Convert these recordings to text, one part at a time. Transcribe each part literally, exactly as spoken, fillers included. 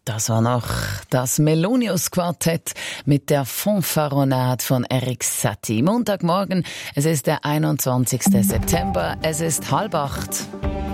Das war noch das Melonius-Quartett mit der Fanfaronade von Erik Satie. Montagmorgen, es ist der einundzwanzigster September, es ist halb acht.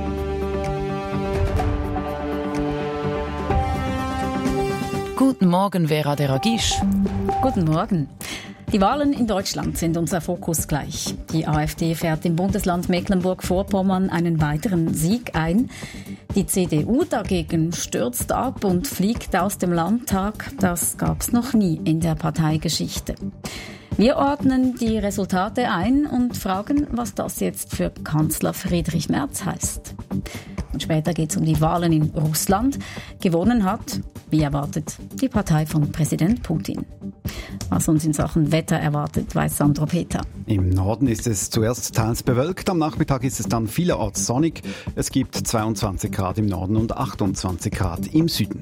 Guten Morgen, Vera de Ragisch. Guten Morgen. Die Wahlen in Deutschland sind unser Fokus gleich. Die AfD fährt im Bundesland Mecklenburg-Vorpommern einen weiteren Sieg ein. Die C D U dagegen stürzt ab und fliegt aus dem Landtag. Das gab's noch nie in der Parteigeschichte. Wir ordnen die Resultate ein und fragen, was das jetzt für Kanzler Friedrich Merz heißt. Und später geht es um die Wahlen in Russland. Gewonnen hat, wie erwartet, die Partei von Präsident Putin. Was uns in Sachen Wetter erwartet, weiß Sandro Peter. Im Norden ist es zuerst teils bewölkt, am Nachmittag ist es dann vielerorts sonnig. Es gibt zweiundzwanzig Grad im Norden und achtundzwanzig Grad im Süden.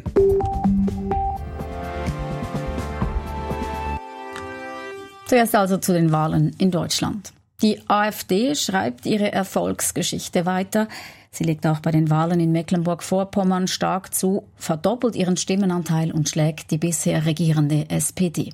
Zuerst also zu den Wahlen in Deutschland. Die AfD schreibt ihre Erfolgsgeschichte weiter. Sie legt auch bei den Wahlen in Mecklenburg-Vorpommern stark zu, verdoppelt ihren Stimmenanteil und schlägt die bisher regierende S P D.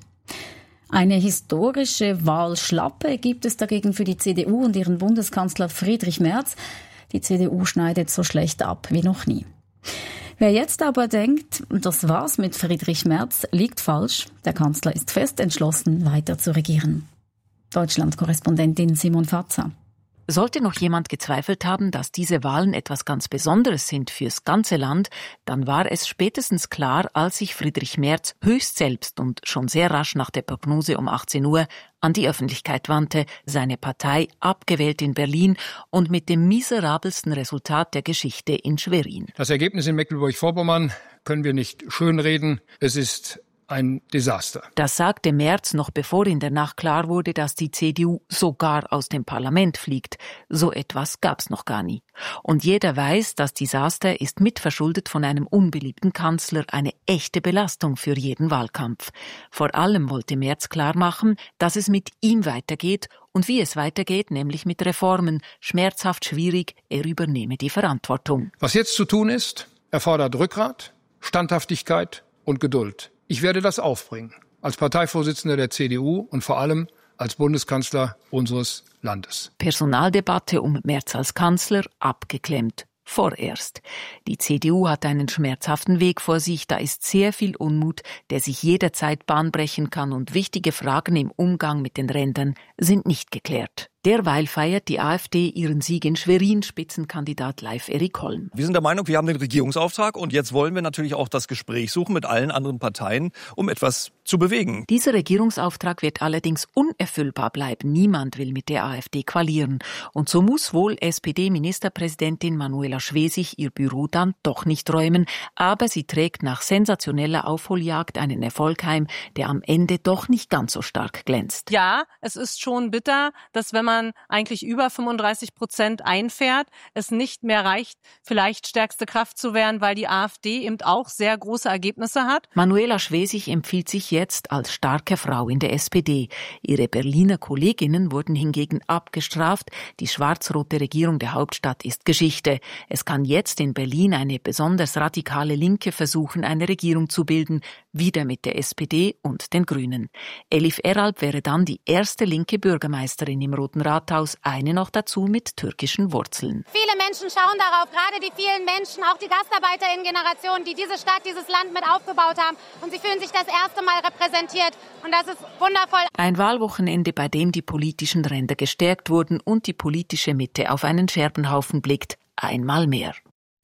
Eine historische Wahlschlappe gibt es dagegen für die C D U und ihren Bundeskanzler Friedrich Merz. Die C D U schneidet so schlecht ab wie noch nie. Wer jetzt aber denkt, das war's mit Friedrich Merz, liegt falsch. Der Kanzler ist fest entschlossen, weiter zu regieren. Deutschland-Korrespondentin Simon Fatzer. Sollte noch jemand gezweifelt haben, dass diese Wahlen etwas ganz Besonderes sind fürs ganze Land, dann war es spätestens klar, als sich Friedrich Merz höchst selbst und schon sehr rasch nach der Prognose um achtzehn Uhr an die Öffentlichkeit wandte, seine Partei abgewählt in Berlin und mit dem miserabelsten Resultat der Geschichte in Schwerin. Das Ergebnis in Mecklenburg-Vorpommern können wir nicht schönreden. Es ist ein Desaster. Das sagte Merz noch bevor in der Nacht klar wurde, dass die C D U sogar aus dem Parlament fliegt. So etwas gab's noch gar nie. Und jeder weiß, das Desaster ist mitverschuldet von einem unbeliebten Kanzler, eine echte Belastung für jeden Wahlkampf. Vor allem wollte Merz klarmachen, dass es mit ihm weitergeht und wie es weitergeht, nämlich mit Reformen. Schmerzhaft schwierig, er übernehme die Verantwortung. Was jetzt zu tun ist, erfordert Rückgrat, Standhaftigkeit und Geduld. Ich werde das aufbringen, als Parteivorsitzender der C D U und vor allem als Bundeskanzler unseres Landes. Personaldebatte um Merz als Kanzler abgeklemmt. Vorerst. Die C D U hat einen schmerzhaften Weg vor sich, da ist sehr viel Unmut, der sich jederzeit Bahn brechen kann und wichtige Fragen im Umgang mit den Rändern sind nicht geklärt. Derweil feiert die AfD ihren Sieg in Schwerin, Spitzenkandidat Leif Erik Holm. Wir sind der Meinung, wir haben den Regierungsauftrag und jetzt wollen wir natürlich auch das Gespräch suchen mit allen anderen Parteien, um etwas zu bewegen. Dieser Regierungsauftrag wird allerdings unerfüllbar bleiben. Niemand will mit der AfD koalieren. Und so muss wohl S P D-Ministerpräsidentin Manuela Schwesig ihr Büro dann doch nicht räumen. Aber sie trägt nach sensationeller Aufholjagd einen Erfolg heim, der am Ende doch nicht ganz so stark glänzt. Ja, es ist schon bitter, dass wenn man man eigentlich über fünfunddreißig Prozent einfährt, es nicht mehr reicht, vielleicht stärkste Kraft zu werden, weil die AfD eben auch sehr große Ergebnisse hat. Manuela Schwesig empfiehlt sich jetzt als starke Frau in der S P D. Ihre Berliner Kolleginnen wurden hingegen abgestraft. Die schwarz-rote Regierung der Hauptstadt ist Geschichte. Es kann jetzt in Berlin eine besonders radikale Linke versuchen, eine Regierung zu bilden, wieder mit der S P D und den Grünen. Elif Eralp wäre dann die erste linke Bürgermeisterin im Roten Rathaus, eine noch dazu mit türkischen Wurzeln. Viele Menschen schauen darauf, gerade die vielen Menschen, auch die GastarbeiterInnen-Generation, die diese Stadt, dieses Land mit aufgebaut haben. Und sie fühlen sich das erste Mal repräsentiert. Und das ist wundervoll. Ein Wahlwochenende, bei dem die politischen Ränder gestärkt wurden und die politische Mitte auf einen Scherbenhaufen blickt. Einmal mehr.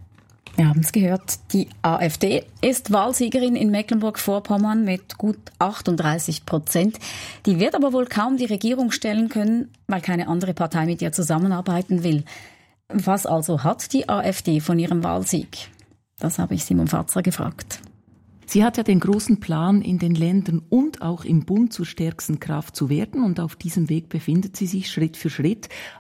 Wir haben es gehört, die AfD ist Wahlsiegerin in Mecklenburg-Vorpommern mit gut achtunddreißig Prozent. Die wird aber wohl kaum die Regierung stellen können, weil keine andere Partei mit ihr zusammenarbeiten will. Was also hat die AfD von ihrem Wahlsieg? Das habe ich Simon Fatzer gefragt. Sie hat ja den großen Plan, in den Ländern und auch im Bund zur stärksten Kraft zu werden. Und auf diesem Weg befindet sie sich Schritt für Schritt.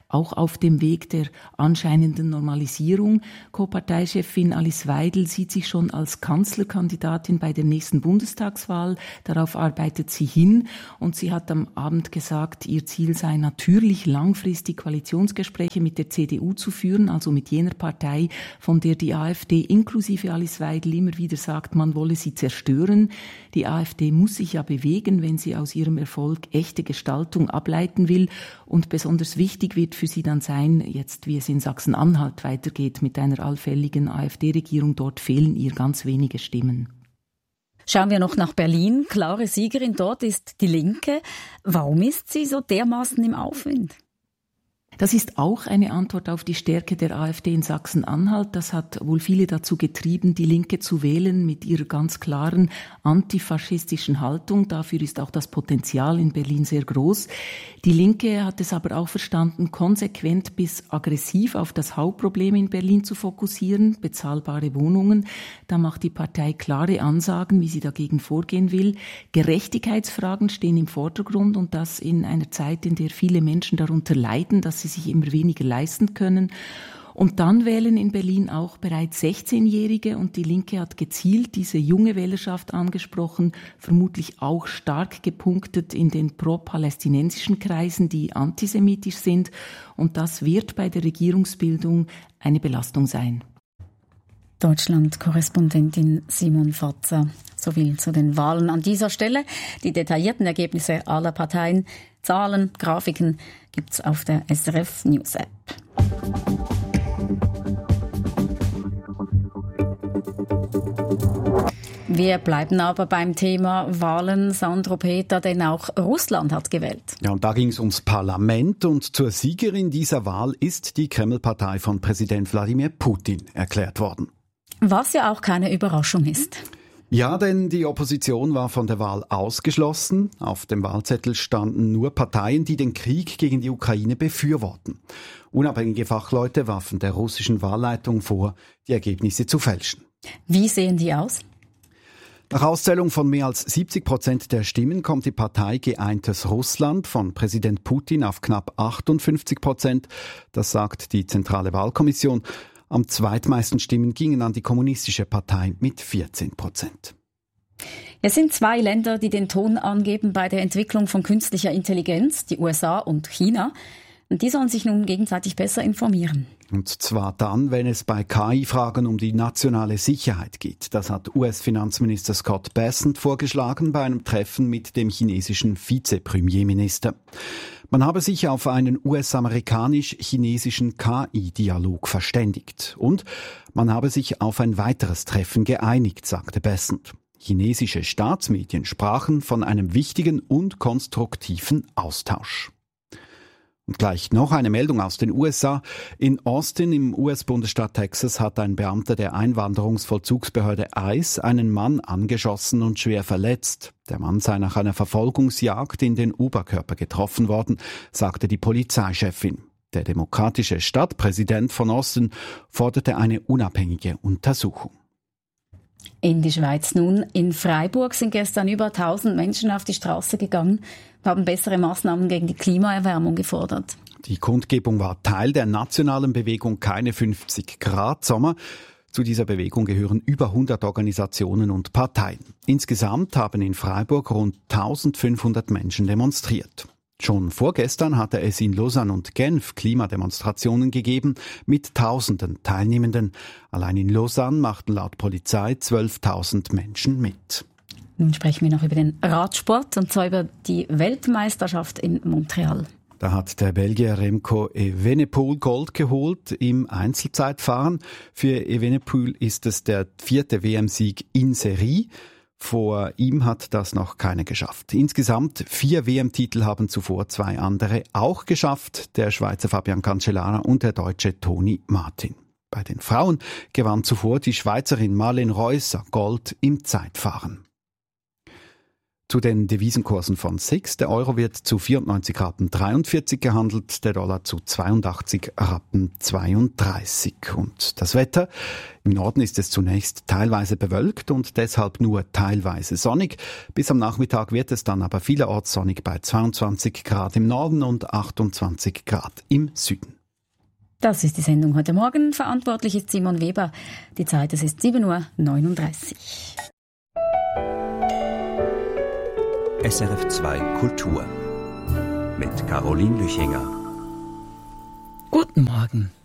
auch auf dem Weg der anscheinenden Normalisierung. Co-Parteichefin Alice Weidel sieht sich schon als Kanzlerkandidatin bei der nächsten Bundestagswahl. Darauf arbeitet sie hin und sie hat am Abend gesagt, ihr Ziel sei natürlich langfristig Koalitionsgespräche mit der C D U zu führen, also mit jener Partei, von der die AfD inklusive Alice Weidel immer wieder sagt, man wolle sie zerstören. Die AfD muss sich ja bewegen, wenn sie aus ihrem Erfolg echte Gestaltung ableiten will. Und besonders wichtig wird für sie dann sein, jetzt wie es in Sachsen-Anhalt weitergeht mit einer allfälligen AfD-Regierung. Dort fehlen ihr ganz wenige Stimmen. Schauen wir noch nach Berlin. Klare Siegerin dort ist die Linke. Warum ist sie so dermaßen im Aufwind? Das ist auch eine Antwort auf die Stärke der AfD in Sachsen-Anhalt. Das hat wohl viele dazu getrieben, die Linke zu wählen mit ihrer ganz klaren antifaschistischen Haltung. Dafür ist auch das Potenzial in Berlin sehr groß. Die Linke hat es aber auch verstanden, konsequent bis aggressiv auf das Hauptproblem in Berlin zu fokussieren, bezahlbare Wohnungen. Da macht die Partei klare Ansagen, wie sie dagegen vorgehen will. Gerechtigkeitsfragen stehen im Vordergrund und das in einer Zeit, in der viele Menschen darunter leiden, dass sie sich immer weniger leisten können. Und dann wählen in Berlin auch bereits sechzehnjährige und die Linke hat gezielt diese junge Wählerschaft angesprochen, vermutlich auch stark gepunktet in den pro-palästinensischen Kreisen, die antisemitisch sind. Und das wird bei der Regierungsbildung eine Belastung sein. Deutschland-Korrespondentin Simon Fatzer. Soviel zu den Wahlen an dieser Stelle. Die detaillierten Ergebnisse aller Parteien, Zahlen, Grafiken gibt's auf der S R F News App. Wir bleiben aber beim Thema Wahlen, Sandro Peter, denn auch Russland hat gewählt. Ja, und da ging es ums Parlament und zur Siegerin dieser Wahl ist die Kreml-Partei von Präsident Wladimir Putin erklärt worden. Was ja auch keine Überraschung ist. Ja, denn die Opposition war von der Wahl ausgeschlossen. Auf dem Wahlzettel standen nur Parteien, die den Krieg gegen die Ukraine befürworten. Unabhängige Fachleute warfen der russischen Wahlleitung vor, die Ergebnisse zu fälschen. Wie sehen die aus? Nach Auszählung von mehr als siebzig Prozent der Stimmen kommt die Partei Geeintes Russland von Präsident Putin auf knapp achtundfünfzig Prozent. Das sagt die Zentrale Wahlkommission. Am zweitmeisten Stimmen gingen an die Kommunistische Partei mit vierzehn Prozent. Es sind zwei Länder, die den Ton angeben bei der Entwicklung von künstlicher Intelligenz, die U S A und China. Und die sollen sich nun gegenseitig besser informieren. Und zwar dann, wenn es bei K I-Fragen um die nationale Sicherheit geht. Das hat U S-Finanzminister Scott Bessent vorgeschlagen bei einem Treffen mit dem chinesischen Vize-Premierminister. Man habe sich auf einen U S-amerikanisch-chinesischen K I-Dialog verständigt. Und man habe sich auf ein weiteres Treffen geeinigt, sagte Bessent. Chinesische Staatsmedien sprachen von einem wichtigen und konstruktiven Austausch. Und gleich noch eine Meldung aus den U S A. In Austin im U S-Bundesstaat Texas hat ein Beamter der Einwanderungsvollzugsbehörde ICE einen Mann angeschossen und schwer verletzt. Der Mann sei nach einer Verfolgungsjagd in den Oberkörper getroffen worden, sagte die Polizeichefin. Der demokratische Stadtpräsident von Austin forderte eine unabhängige Untersuchung. In die Schweiz nun. In Freiburg sind gestern über tausend Menschen auf die Straße gegangen, haben bessere Maßnahmen gegen die Klimaerwärmung gefordert. Die Kundgebung war Teil der nationalen Bewegung Keine fünfzig Grad Sommer. Zu dieser Bewegung gehören über hundert Organisationen und Parteien. Insgesamt haben in Freiburg rund eintausendfünfhundert Menschen demonstriert. Schon vorgestern hatte es in Lausanne und Genf Klimademonstrationen gegeben mit tausenden Teilnehmenden. Allein in Lausanne machten laut Polizei zwölftausend Menschen mit. Nun sprechen wir noch über den Radsport, und zwar über die Weltmeisterschaft in Montreal. Da hat der Belgier Remco Evenepoel Gold geholt im Einzelzeitfahren. Für Evenepoel ist es der vierte W M-Sieg in Serie. Vor ihm hat das noch keiner geschafft. Insgesamt vier W M-Titel haben zuvor zwei andere auch geschafft, der Schweizer Fabian Cancellara und der Deutsche Toni Martin. Bei den Frauen gewann zuvor die Schweizerin Marlene Reusser Gold im Zeitfahren. Zu den Devisenkursen von S I X. Der Euro wird zu vierundneunzig Rappen dreiundvierzig gehandelt, der Dollar zu zweiundachtzig Rappen zweiunddreißig. Und das Wetter? Im Norden ist es zunächst teilweise bewölkt und deshalb nur teilweise sonnig. Bis am Nachmittag wird es dann aber vielerorts sonnig bei zweiundzwanzig Grad im Norden und achtundzwanzig Grad im Süden. Das ist die Sendung heute Morgen. Verantwortlich ist Simon Weber. Die Zeit, es ist sieben Uhr neununddreißig. S R F zwei Kultur mit Caroline Lüchinger. Guten Morgen.